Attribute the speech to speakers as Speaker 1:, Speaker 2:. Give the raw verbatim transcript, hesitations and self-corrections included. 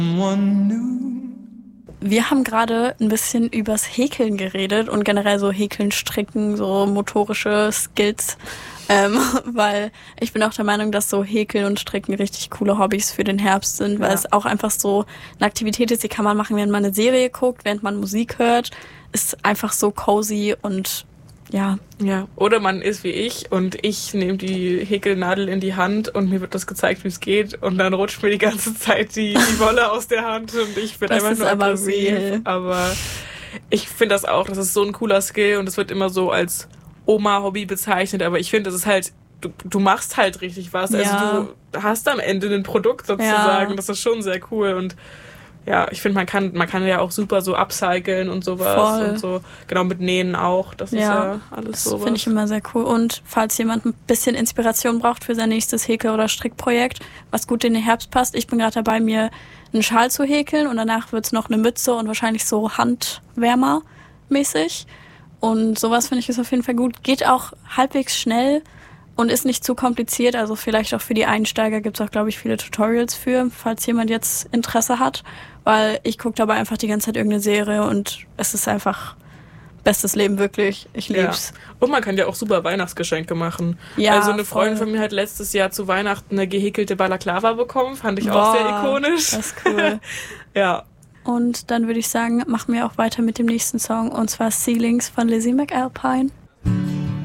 Speaker 1: Wir haben gerade ein bisschen übers Häkeln geredet und generell so Häkeln, Stricken, so motorische Skills, ähm, weil ich bin auch der Meinung, dass so Häkeln und Stricken richtig coole Hobbys für den Herbst sind, weil ja. es auch einfach so eine Aktivität ist, die kann man machen, während man eine Serie guckt, während man Musik hört, ist einfach so cozy und ja.
Speaker 2: Ja, oder man ist wie ich und ich nehme die Häkelnadel in die Hand und mir wird das gezeigt, wie es geht und dann rutscht mir die ganze Zeit die, die Wolle aus der Hand und ich bin
Speaker 1: das
Speaker 2: einfach nur
Speaker 1: aber
Speaker 2: aggressiv.
Speaker 1: Real.
Speaker 2: Aber ich finde das auch, das ist so ein cooler Skill und es wird immer so als Oma-Hobby bezeichnet, aber ich finde, das ist halt, du, du machst halt richtig was.
Speaker 1: Ja.
Speaker 2: Also du hast am Ende ein Produkt sozusagen, ja. Das ist schon sehr cool und ja, ich finde, man kann man kann ja auch super so upcyclen und sowas.
Speaker 1: Voll.
Speaker 2: Und so, genau, mit Nähen auch. Das
Speaker 1: ja,
Speaker 2: ist ja alles sowas.
Speaker 1: Das finde ich immer sehr cool. Und falls jemand ein bisschen Inspiration braucht für sein nächstes Häkel- oder Strickprojekt, was gut in den Herbst passt, ich bin gerade dabei, mir einen Schal zu häkeln und danach wird's noch eine Mütze und wahrscheinlich so Handwärmer-mäßig. Und sowas finde ich ist auf jeden Fall gut. Geht auch halbwegs schnell und ist nicht zu kompliziert. Also vielleicht auch für die Einsteiger gibt's auch, glaube ich, viele Tutorials für, falls jemand jetzt Interesse hat. Weil ich gucke dabei einfach die ganze Zeit irgendeine Serie und es ist einfach bestes Leben, wirklich. Ich lieb's.
Speaker 2: Ja. Und man kann ja auch super Weihnachtsgeschenke machen.
Speaker 1: Ja,
Speaker 2: also eine
Speaker 1: voll.
Speaker 2: Freundin von mir hat letztes Jahr zu Weihnachten eine gehäkelte Balaklava bekommen. Fand ich
Speaker 1: Boah,
Speaker 2: auch sehr ikonisch.
Speaker 1: Das ist cool.
Speaker 2: Ja.
Speaker 1: Und dann würde ich sagen, machen wir auch weiter mit dem nächsten Song und zwar Ceilings von Lizzie McAlpine.